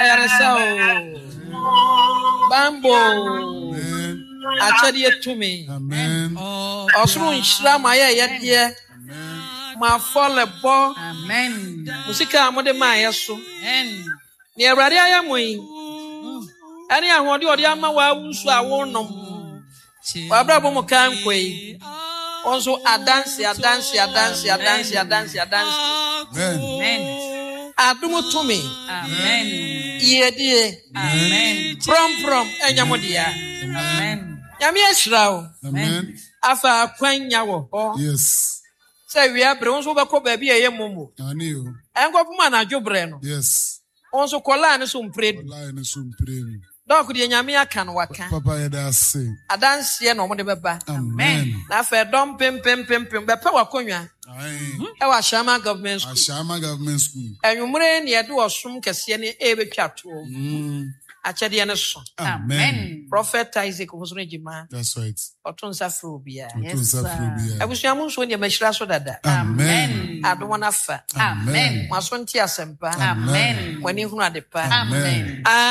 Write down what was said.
Ayaresa Bambo. Achadi etumi. Amen. Osuru nshira ma ye ma fole bo. Amen. Musika amode ma yeso. Amen. Ni Awurade ayamoyi. Ani ahode ode ama wa wusu awonom. Wa brabo mo kan kwei. Onso adanse. Amen. Adumu tumi. Amen. Yedie. Amen. Prom enyamodia. Amen. Nyame ashrao. Amen. Afa kwanya wo ho. Yes. Say we abre onso be ko ba bi eye momo. Ani o. Enkopu ma na dwobre no. Yes. Onso kola ne so mpre. Kola ne so mpre. Dok de nyame aka no waka. Papa ye da say. Adanse no mo de beba. Amen. Na fa dom pem be pa wakonwa. Aye. E wa Ashama government school. Ashama government school. Enwumre ne de osum kese ne e betwa to. Achede ne so. Amen. Prophet Isaac Osoro Jima. That's right. Otonsa frobia. Yes. Abusuamu so ne mashira so dada. Amen. Adoma na fa. Amen. Maso nti asempa. Amen. Wani hunu adepa. Amen.